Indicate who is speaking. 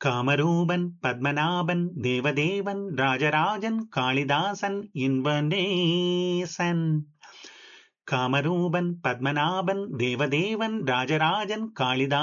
Speaker 1: காமரூபன் Padmanabhan Devadevan Rajarajan Kalidasan இன்பநேசன். காமரூபன் Padmanabhan Devadevan Rajarajan Kalidasan